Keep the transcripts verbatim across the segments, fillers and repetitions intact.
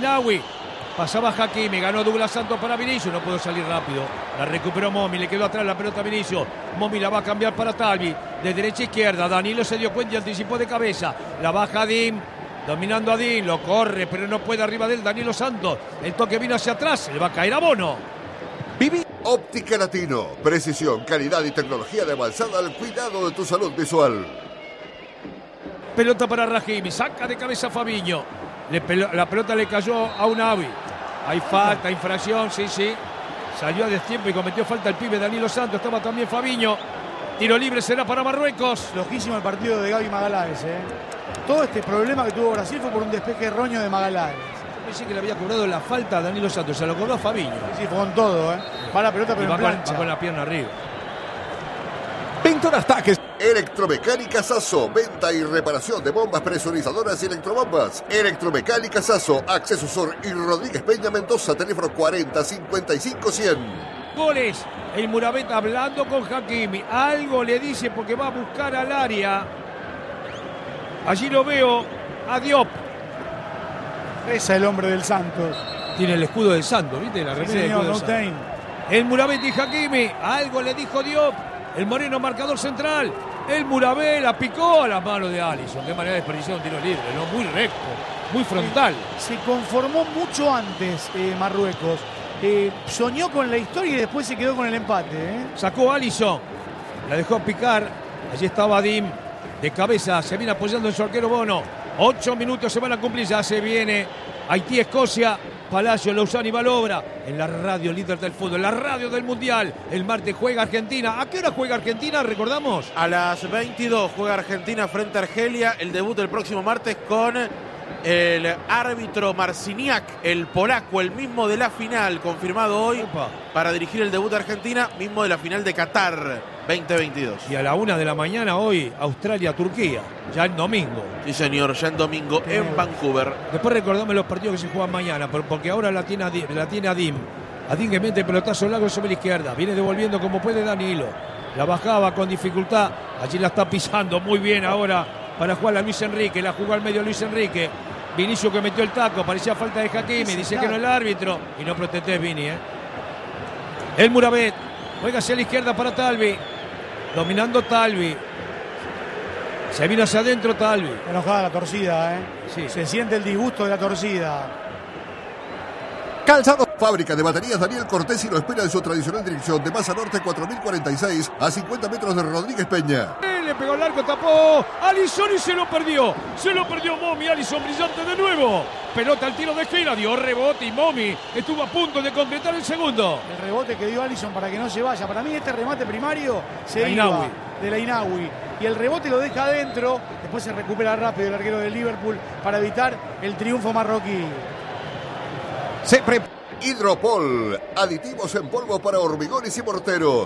Ainawi. Pasaba Hakimi, ganó Douglas Santos para Vinicius, no pudo salir rápido. La recuperó Momi, le quedó atrás la pelota a Vinicius. Momi la va a cambiar para Talvi, de derecha a izquierda. Danilo se dio cuenta y anticipó de cabeza. La baja Dim, dominando a Dim, lo corre, pero no puede arriba de él Danilo Santos. El toque vino hacia atrás, le va a caer a Bono. Vivi Óptica Latino, precisión, calidad y tecnología de avanzada al cuidado de tu salud visual. Pelota para Rahimi, saca de cabeza Fabinho. Le pelo, la pelota le cayó a Ainawi. Hay falta, infracción, sí, sí. Salió a destiempo y cometió falta el pibe Danilo Santos. Estaba también Fabinho. Tiro libre será para Marruecos. Loquísimo el partido de Gaby Magalhães, ¿eh? Todo este problema que tuvo Brasil fue por un despeje erróneo de Magalhães. Yo pensé que le había cobrado la falta a Danilo Santos. Se lo cobró a Fabinho. Sí, fue con todo, ¿eh? Va la pelota, pero va en plancha. Con, va con la pierna arriba. Pintor Ataques. Electromecánica Sasso, venta y reparación de bombas presurizadoras y electrobombas. Electromecánica Sasso, Acceso Sur y Rodríguez Peña Mendoza, teléfono cuarenta cincuenta y cinco cien. Goles. El Murabet hablando con Hakimi. Algo le dice porque va a buscar al área. Allí lo veo a Diop. Ese es el hombre del Santos. Tiene el escudo del Santos, ¿viste? La Sí, remera del señor, escudo del Santos. El Murabet y Hakimi. Algo le dijo Diop. El moreno marcador central. El Murabet la picó a las manos de Alisson. Qué manera de desperdiciar un tiro libre, ¿no? Muy recto, muy frontal. Se conformó mucho antes eh, Marruecos. Eh, soñó con la historia y después se quedó con el empate. ¿eh? Sacó a Alisson. La dejó picar. Allí estaba Dim. De cabeza se viene apoyando en su arquero Bono. Ocho minutos se van a cumplir. Ya se viene Haití, Escocia. Palacio, Lozano y Balobra en la radio líder del fútbol, en la radio del Mundial. El martes juega Argentina. ¿A qué hora juega Argentina? Recordamos. A las veintidós juega Argentina frente a Argelia. El debut el próximo martes con el árbitro Marciniak, el polaco, el mismo de la final, confirmado hoy. Opa. Para dirigir el debut de Argentina, mismo de la final de Qatar veinte veintidós. Y a la una de la mañana hoy, Australia-Turquía, ya en domingo. Sí, señor, ya en domingo en eh, Vancouver. Después recordamos los partidos que se juegan mañana, porque ahora la tiene Adim. La tiene Adim. Adim que mete pelotazo largo sobre la izquierda. Viene devolviendo como puede Danilo. La bajaba con dificultad. Allí la está pisando muy bien ahora para jugar a Luis Enrique. La jugó al medio Luis Enrique. Vinicius que metió el taco. Parecía falta de Hakimi. Dice que no es el árbitro. Y no protesté, Vini, ¿eh? El Murabet. Juega hacia la izquierda para Talvi. Dominando Talvi. Se vino hacia adentro Talvi. Enojada la torcida, ¿eh? Sí. Se siente el disgusto de la torcida. Calzado. Fábrica de baterías Daniel Cortés y lo espera en su tradicional dirección de Masa Norte cuatro mil cuarenta y seis a cincuenta metros de Rodríguez Peña. Le pegó al arco, tapó Alisson y se lo perdió. Se lo perdió Momi. Alisson brillante de nuevo. Pelota al tiro de esquina, dio rebote y Momi estuvo a punto de completar el segundo. El rebote que dio Alisson para que no se vaya. Para mí este remate primario se iba de la Ainawi. Y el rebote lo deja adentro. Después se recupera rápido el arquero del Liverpool para evitar el triunfo marroquí. Se prepara. Hidropol, aditivos en polvo para hormigones y morteros.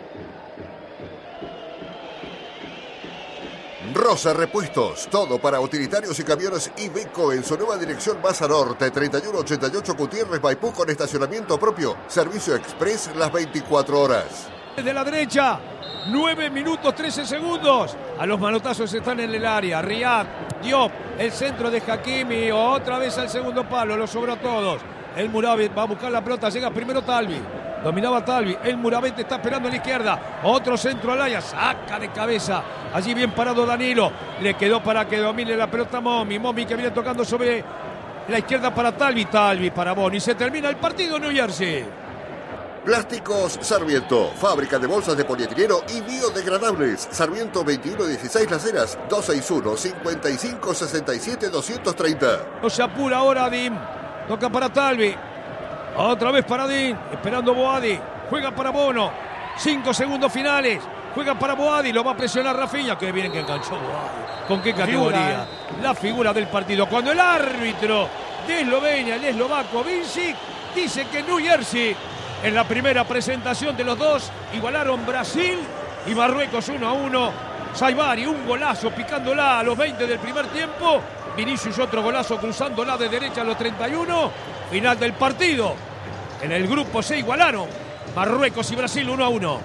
Rosa Repuestos, todo para utilitarios y camiones Iveco en su nueva dirección Masa Norte, treinta y uno ochenta y ocho Gutiérrez, Maipú, con estacionamiento propio, servicio express las veinticuatro horas. Desde la derecha, nueve minutos trece segundos. A los manotazos están en el área. Riyad, Diop, el centro de Hakimi, otra vez al segundo palo, lo sobró a todos. El Murabet va a buscar la pelota, llega primero Talvi. Dominaba Talvi, el Murabet está esperando a la izquierda. Otro centro al área, saca de cabeza. Allí bien parado Danilo. Le quedó para que domine la pelota Momi. Momi que viene tocando sobre la izquierda para Talvi. Talvi para Boni. Se termina el partido en New Jersey. Plásticos Sarmiento, fábrica de bolsas de polietileno y biodegradables. Sarmiento veintiuno dieciséis Las Heras, dos seis uno, cinco cinco, seis siete, dos tres cero. No se apura ahora Adim. Toca para Talvi. Otra vez para Adim. Esperando Boadi. Juega para Bono. Cinco segundos finales. Juega para Boadi. Lo va a presionar Rafinha. Qué bien que enganchó Boadi. ¿Con qué categoría? Figura. La figura del partido. Cuando el árbitro de Eslovenia, el eslovaco Vincic, dice que New Jersey, en la primera presentación de los dos, igualaron Brasil y Marruecos uno a uno. Saibari, un golazo picándola a los veinte del primer tiempo. Vinicius otro golazo cruzándola de derecha a los treinta y uno. Final del partido. En el grupo se igualaron Marruecos y Brasil uno a uno.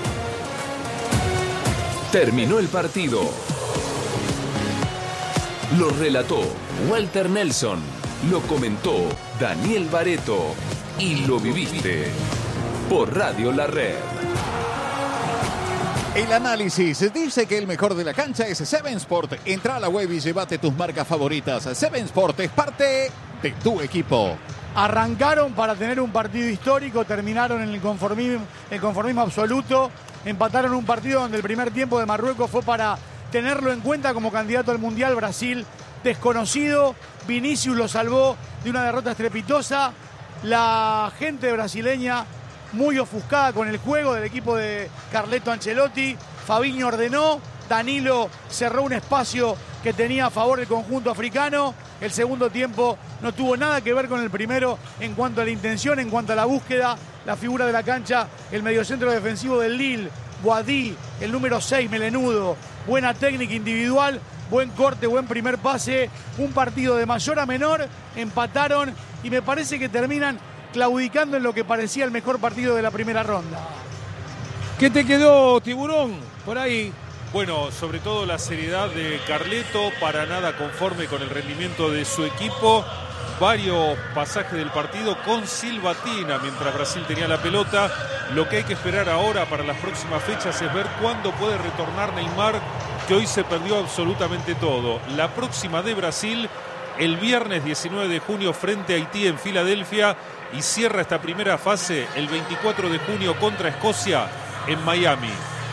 Terminó el partido. Lo relató Walter Nelson. lo comentó Daniel Bareto y lo viviste por Radio La Red. El análisis dice que el mejor de la cancha es Seven Sport. Entra a la web y llévate tus marcas favoritas. Seven Sport es parte de tu equipo. Arrancaron para tener un partido histórico, terminaron en el conformismo, el conformismo absoluto, empataron un partido donde el primer tiempo de Marruecos fue para tenerlo en cuenta como candidato al Mundial. Brasil desconocido, Vinicius lo salvó de una derrota estrepitosa. La gente brasileña muy ofuscada con el juego del equipo de Carleto Ancelotti. Fabinho ordenó, Danilo cerró un espacio que tenía a favor el conjunto africano. El segundo tiempo no tuvo nada que ver con el primero en cuanto a la intención, en cuanto a la búsqueda. La figura de la cancha, el mediocentro defensivo del Lille, Boadí, el número seis, Melenudo. Buena técnica individual, buen corte, buen primer pase. Un partido de mayor a menor, empataron y me parece que terminan claudicando en lo que parecía el mejor partido de la primera ronda. ¿Qué te quedó, Tiburón, por ahí? Bueno, sobre todo la seriedad de Carleto, para nada conforme con el rendimiento de su equipo. Varios pasajes del partido con silbatina mientras Brasil tenía la pelota. Lo que hay que esperar ahora para las próximas fechas es ver cuándo puede retornar Neymar, que hoy se perdió absolutamente todo. La próxima de Brasil, el viernes diecinueve de junio frente a Haití en Filadelfia, y cierra esta primera fase el veinticuatro de junio contra Escocia en Miami.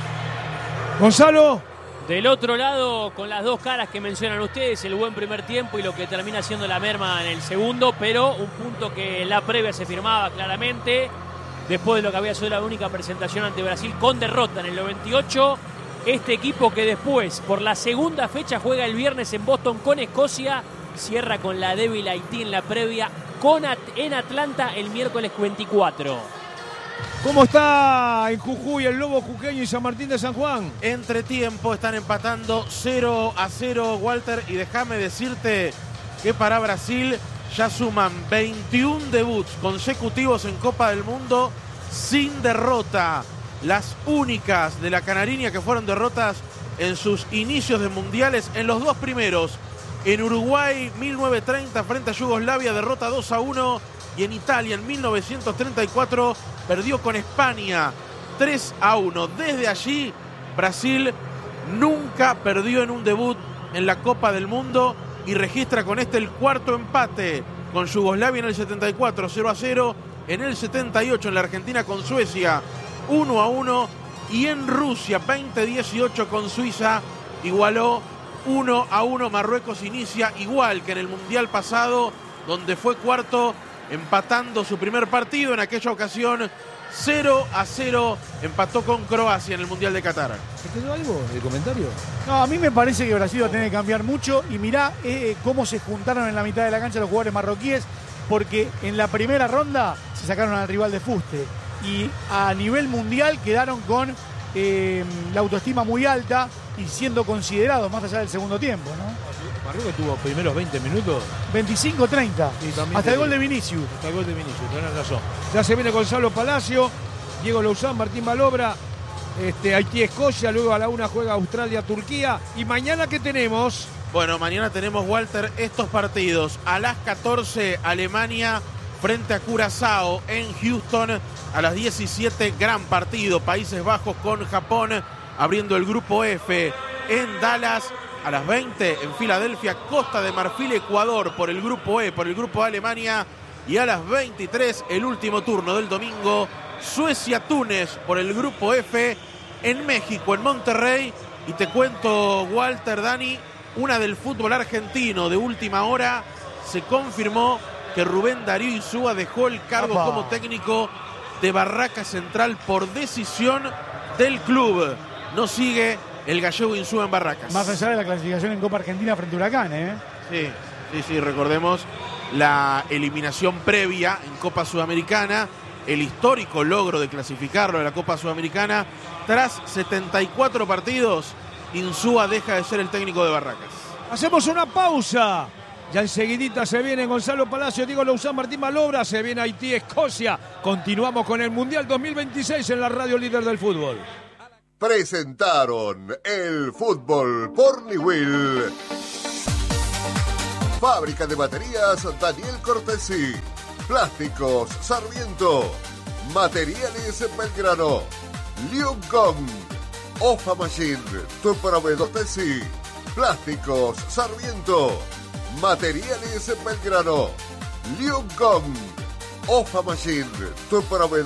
Gonzalo. Del otro lado, con las dos caras que mencionan ustedes, el buen primer tiempo y lo que termina siendo la merma en el segundo, pero un punto que en la previa se firmaba claramente, después de lo que había sido la única presentación ante Brasil con derrota en el noventa y ocho. Este equipo que después, por la segunda fecha, juega el viernes en Boston con Escocia, cierra con la débil Haití en la previa, con At- en Atlanta el miércoles veinticuatro. ¿Cómo está en Jujuy el Lobo Jujeño y San Martín de San Juan? Entre tiempo están empatando cero a cero, Walter, y déjame decirte que para Brasil ya suman veintiún debuts consecutivos en Copa del Mundo sin derrota. Las únicas de la Canariña que fueron derrotas en sus inicios de mundiales, en los dos primeros. En Uruguay, mil novecientos treinta frente a Yugoslavia, derrota dos a uno. Y en Italia, en mil novecientos treinta y cuatro, perdió con España tres a uno. Desde allí, Brasil nunca perdió en un debut en la Copa del Mundo y registra con este el cuarto empate con Yugoslavia en el setenta y cuatro, cero a cero. En el setenta y ocho, en la Argentina con Suecia, uno a uno. Y en Rusia, veinte dieciocho con Suiza, igualó uno a uno. Marruecos inicia igual que en el Mundial pasado, donde fue cuarto, empatando su primer partido. En aquella ocasión cero a cero empató con Croacia en el Mundial de Qatar. ¿Te quedó algo de comentario? No, a mí me parece que Brasil va a tener que cambiar mucho. Y mirá eh, cómo se juntaron en la mitad de la cancha los jugadores marroquíes, porque en la primera ronda se sacaron al rival de fuste y a nivel mundial quedaron con eh, la autoestima muy alta y siendo considerados más allá del segundo tiempo, ¿no? Marruecos tuvo primeros veinte minutos. veinticinco treinta. Sí, hasta el gol de Vinicius. Hasta el gol de Vinicius, tenés razón. Ya se viene Gonzalo Palacio, Diego Louzán, Martín Balobra, este, Haití, Escocia, luego a la una juega Australia, Turquía. ¿Y mañana qué tenemos? Bueno, mañana tenemos, Walter, estos partidos. A las catorce, Alemania frente a Curazao en Houston. A las diecisiete, gran partido, Países Bajos con Japón, abriendo el grupo F en Dallas. A las veinte, en Filadelfia, Costa de Marfil, Ecuador por el grupo E, por el grupo de Alemania. Y a las veintitrés, el último turno del domingo, Suecia-Túnez por el grupo F en México, en Monterrey. Y te cuento, Walter, Dani, una del fútbol argentino de última hora. Se confirmó que Rubén Darío Insúa dejó el cargo Opa. como técnico de Barraca Central por decisión del club. No sigue el gallego Insúa en Barracas. Más allá de la clasificación en Copa Argentina frente a Huracán, ¿eh? Sí, sí, sí, recordemos la eliminación previa en Copa Sudamericana, el histórico logro de clasificarlo en la Copa Sudamericana. Tras setenta y cuatro partidos, Insúa deja de ser el técnico de Barracas. Hacemos una pausa. Ya enseguidita se viene Gonzalo Palacio, Diego Louzán, Martín Balobra, se viene Haití, Escocia. Continuamos con el Mundial dos mil veintiséis en la radio líder del fútbol. Presentaron el fútbol por Niwil. Fábrica de baterías Daniel Cortesi. Plásticos Sarmiento. Materiales Belgrano. Liuncom. Ofa Machine, tu proveedor Cortesi. Plásticos Sarmiento. Materiales Belgrano. Liuncom. Ofa Machine, tu proveedor.